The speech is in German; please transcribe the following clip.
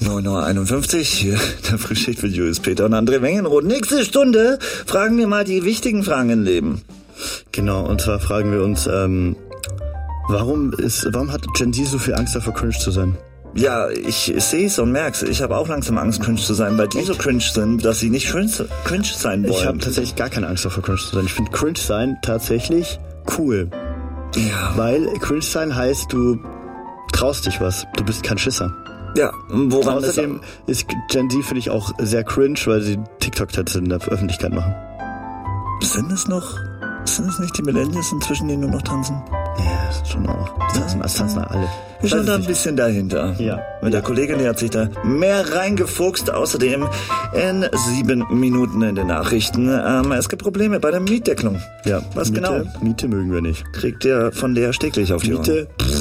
9:51 Uhr, der Frühschicht mit Julius Peter und André Wengenroth. Nächste Stunde fragen wir mal die wichtigen Fragen im Leben. Genau, und zwar fragen wir uns, warum hat Gen Z so viel Angst davor, cringe zu sein? Ja, ich sehe es und merk's. Ich habe auch langsam Angst, cringe zu sein, weil die so cringe sind, dass sie nicht cringe sein wollen. Ich habe tatsächlich gar keine Angst davor, cringe zu sein. Ich finde cringe sein tatsächlich cool. Ja. Weil cringe sein heißt, du traust dich was. Du bist kein Schisser. Ja, woran außerdem ist Gen Z, finde ich, auch sehr cringe, weil sie TikTok-Tänze in der Öffentlichkeit machen. Sind es nicht die Millennials inzwischen, die nur noch tanzen? Ja, das ist schon auch. Das tanzen alle. Wir sind da ein bisschen dahinter. Ja. Mit der Kollegin, die hat sich da mehr reingefuchst. Außerdem in 7 Minuten in den Nachrichten. Es gibt Probleme bei der Mietdeckelung. Ja. Was genau? Miete mögen wir nicht. Kriegt ihr von Lea Steglich auf die Ohren. Miete